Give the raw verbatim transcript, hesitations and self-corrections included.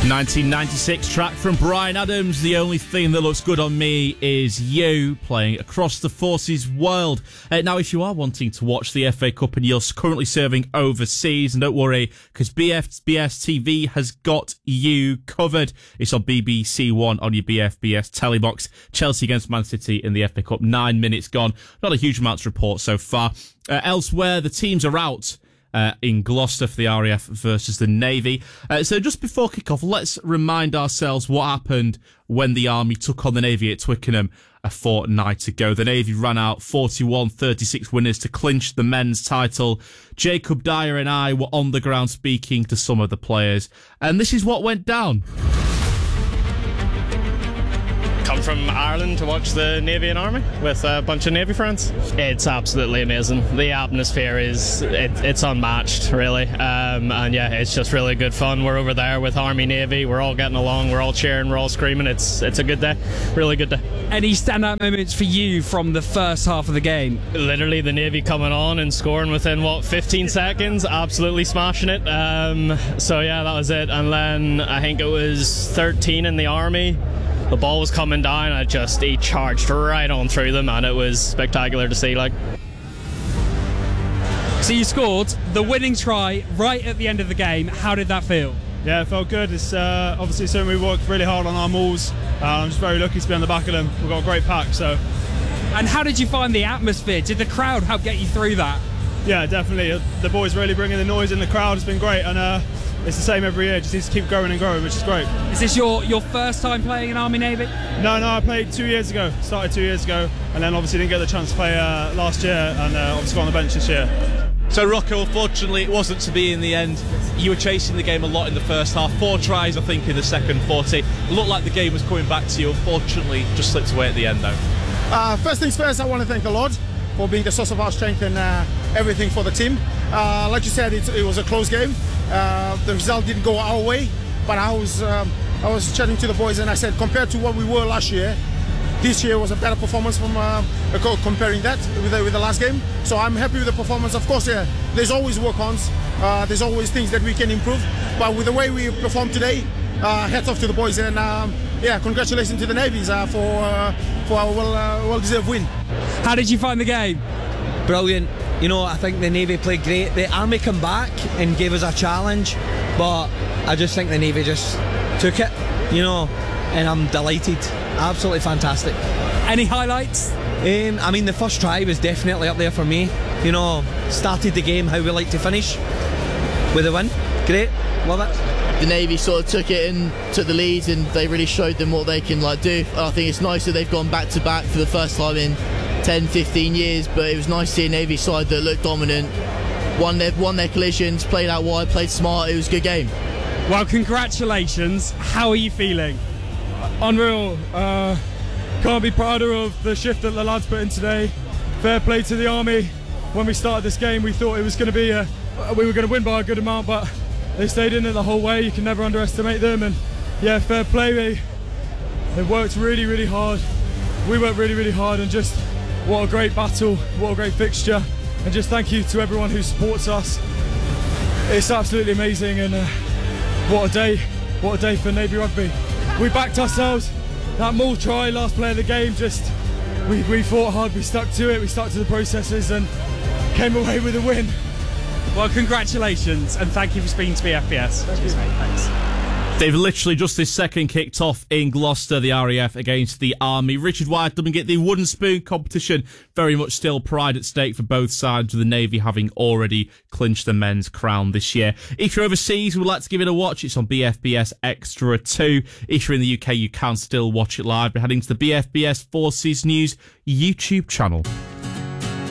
nineteen ninety-six track from Bryan Adams. The only thing that looks good on me is you, playing across the Forces world. Uh, now, if you are wanting to watch the F A Cup and you're currently serving overseas, and don't worry, because B F B S T V has got you covered. It's on B B C One on your B F B S telly box. Chelsea against Man City in the F A Cup. Nine minutes gone. Not a huge amount to report so far. Uh, elsewhere, the teams are out. Uh, in Gloucester for the R A F versus the Navy. Uh, so just before kick-off, let's remind ourselves what happened when the Army took on the Navy at Twickenham a fortnight ago. The Navy ran out forty-one thirty-six winners to clinch the men's title. Jacob Dyer and I were on the ground speaking to some of the players, and this is what went down. Come from Ireland to watch the Navy and Army with a bunch of Navy friends. It's absolutely amazing. The atmosphere is it, it's unmatched, really, um, and yeah, it's just really good fun. We're over there with Army, Navy. We're all getting along. We're all cheering. We're all screaming. It's it's a good day, really good day. Any standout moments for you from the first half of the game? Literally, the Navy coming on and scoring within what fifteen seconds, absolutely smashing it. Um, so yeah, that was it. And then I think it was thirteen in the Army. The ball was coming down, I just, he charged right on through them, and it was spectacular to see. Like, So you scored the winning try right at the end of the game. How did that feel? Yeah, it felt good. It's uh, obviously something we worked really hard on our mauls. Uh, I'm just very lucky to be on the back of them. We've got a great pack, so. And how did you find the atmosphere? Did the crowd help get you through that? Yeah, definitely. The boys really bringing the noise in the crowd. It's been great, and uh, it's the same every year. Just needs to keep growing and growing, which is great. Is this your, your first time playing in Army Navy? No, no, I played two years ago. Started two years ago, and then obviously didn't get the chance to play uh, last year, and uh, obviously got on the bench this year. So Rocco, unfortunately, it wasn't to be in the end. You were chasing the game a lot in the first half. Four tries, I think, in the second forty. It looked like the game was coming back to you. Unfortunately, just slipped away at the end, though. Uh, first things first, I want to thank the Lord for being the source of our strength and uh, everything for the team. Uh, like you said, it, it was a close game. Uh, the result didn't go our way, but I was um, I was chatting to the boys and I said, compared to what we were last year, this year was a better performance from uh, comparing that with the, with the last game. So I'm happy with the performance. Of course, yeah, there's always work-ons. Uh, there's always things that we can improve. But with the way we performed today, uh, hats off to the boys, and um, yeah, congratulations to the Navies uh, for uh, for our well, uh, well-deserved win. How did you find the game? Brilliant. You know, I think the Navy played great. The Army come back and gave us a challenge, but I just think the Navy just took it, you know, and I'm delighted. Absolutely fantastic. Any highlights? Um, I mean, the first try was definitely up there for me. You know, started the game how we like to finish with a win. Great, love it. The Navy sort of took it and took the lead, and they really showed them what they can like do. I think it's nice that they've gone back to back for the first time in ten, fifteen years, but it was nice to see a Navy side that looked dominant, won their, won their collisions, played out wide, played smart. It was a good game. Well, congratulations. How are you feeling? Unreal. Uh, can't be prouder of the shift that the lads put in today. Fair play to the Army. When we started this game, we thought it was going to be a, we were going to win by a good amount, but they stayed in it the whole way. You can never underestimate them, and yeah, fair play. They, they worked really, really hard. We worked really, really hard, and just what a great battle, what a great fixture, and just thank you to everyone who supports us. It's absolutely amazing, and uh, what a day, what a day for Navy Rugby. We backed ourselves. That maul try, last play of the game, just we, we fought hard, we stuck to it, we stuck to the processes, and came away with a win. Well, congratulations, and thank you for speaking to B F B S. Cheers, mate. Thanks. They've literally just this second kicked off in Gloucester, the R A F against the Army. Richard White doesn't get the wooden spoon competition. Very much still pride at stake for both sides, with the Navy having already clinched the men's crown this year. If you're overseas, we'd like to give it a watch. It's on B F B S Extra two. If you're in the U K, you can still watch it live by heading to the B F B S Forces News YouTube channel.